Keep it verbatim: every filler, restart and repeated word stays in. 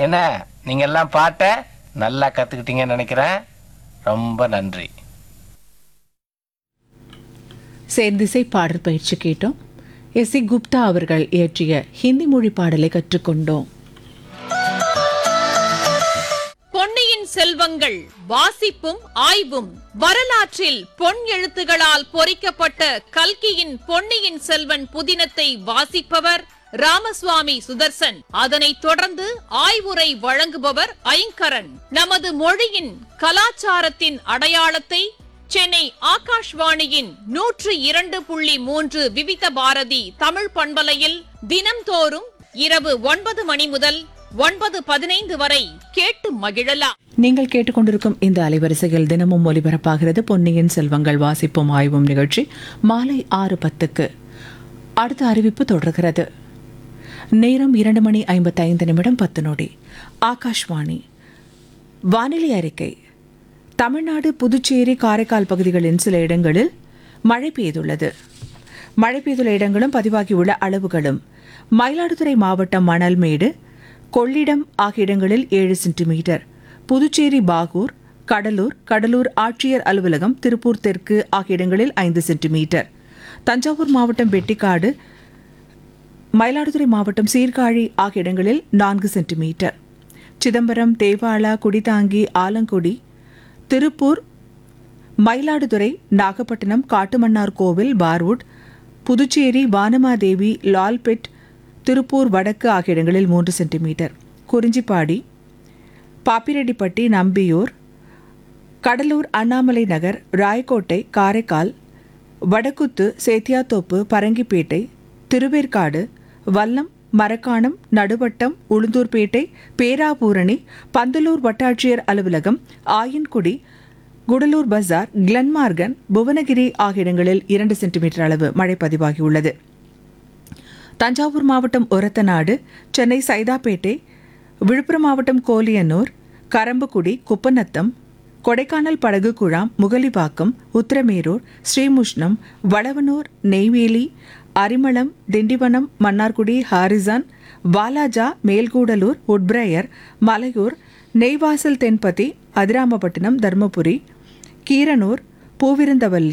என்ன நீங்க எல்லாம் பாட்ட நல்லா கத்துக்கிட்டீங்கன்னு நினைக்கிறேன். ரொம்ப நன்றி. சேர்ந்திசை பாடல் பயிற்சி கேட்டோம். எஸ் சி குப்தா அவர்கள் இயற்றிய ஹிந்தி மொழி பாடலை கற்றுக்கொண்டோம். பொன்னியின் செல்வங்கள் வாசிப்பும் ஆய்வும். வரலாற்றில் பொன் எழுத்துகளால் பொறிக்கப்பட்ட கல்கியின் பொன்னியின் செல்வன் புதினத்தை வாசிப்பவர் ராமசுவாமி சுதர்சன். அதனைத் தொடர்ந்து ஆய்வுரை வழங்குபவர் ஐங்கரன். நமது மொழியின் கலாச்சாரத்தின் அடையாளத்தை சென்னை ஆகாஷ்வாணியின் நூற்று இரண்டு புள்ளி மூன்று விவித பாரதி தமிழ் பண்பலையில் தினம்தோறும் இரவு ஒன்பது மணி முதல் ஒன்பது பதினைந்து வரை கேட்டு மகிழலாம். நீங்கள் கேட்டுக்கொண்டிருக்கும் இந்த அலைவரிசையில் தினமும் ஒலிபரப்பாகிறது பொன்னியின் செல்வங்கள் வாசிப்பும் ஆய்வும் நிகழ்ச்சி. மாலை ஆறு பத்துக்கு அடுத்த அறிவிப்பு தொடர்கிறது. நேரம் இரண்டு மணி ஐம்பத்தைந்து நிமிடம் பத்து நொடி. ஆகாஷ்வாணி வானிலை அறிக்கை. தமிழ்நாடு, புதுச்சேரி, காரைக்கால் பகுதிகளின் சில இடங்களில் மழை பெய்துள்ளது. மழை பெய்துள்ள இடங்களும் பதிவாகியுள்ள அளவுகளும்: மயிலாடுதுறை மாவட்டம் மணல்மேடு, கொள்ளிடம் ஆகிய இடங்களில் ஏழு சென்டிமீட்டர், புதுச்சேரி பாகூர், கடலூர், கடலூர் ஆட்சியர் அலுவலகம், திருப்பூர் தெற்கு ஆகிய இடங்களில் ஐந்து சென்டிமீட்டர், தஞ்சாவூர் மாவட்டம் வெட்டிக்காடு, மயிலாடுதுறை மாவட்டம் சீர்காழி ஆகிய இடங்களில் நான்கு சென்டிமீட்டர், சிதம்பரம், தேவாலா, குடிதாங்கி, ஆலங்குடி, திருப்பூர், மயிலாடுதுறை, நாகப்பட்டினம், காட்டுமன்னார் கோவில், பார்வுட், புதுச்சேரி, வானமாதேவி, லால்பெட், திருப்பூர் வடக்கு ஆகிய இடங்களில் மூன்று சென்டிமீட்டர், குறிஞ்சிப்பாடி, பாப்பிரெட்டிப்பட்டி, நம்பியூர், கடலூர், அண்ணாமலை நகர், ராயக்கோட்டை, காரைக்கால், வடக்குத்து, சேத்தியாத்தோப்பு, பரங்கிப்பேட்டை, திருவேற்காடு, வல்லம், மரக்காணம், நடுவட்டம், உளுந்தூர்பேட்டை, பேராபூரணி, பந்தலூர் வட்டாட்சியர் அலுவலகம், ஆயன்குடி, குடலூர் பஜார், கிளன்மார்கன், புவனகிரி ஆகிய இடங்களில் இரண்டு சென்டிமீட்டர் அளவு மழை பதிவாகியுள்ளது. தஞ்சாவூர் மாவட்டம் ஒரத்தநாடு, சென்னை சைதாப்பேட்டை, விழுப்புரம் மாவட்டம் கோலியனூர், கரம்பக்குடி, குப்பநத்தம், கொடைக்கானல் படகு குழாம், முகலிவாக்கம், உத்திரமேரூர், ஸ்ரீமுஷ்ணம், வளவனூர், நெய்வேலி, அரிமளம், திண்டிவனம், மன்னார்குடி, ஹாரிசான், வாலாஜா, மேல்கூடலூர், உட்பிரையர், மலையூர், நெய்வாசல், தென்பதி, அதிராமபட்டினம், தர்மபுரி, கீரனூர், பூவிருந்தவல்லி,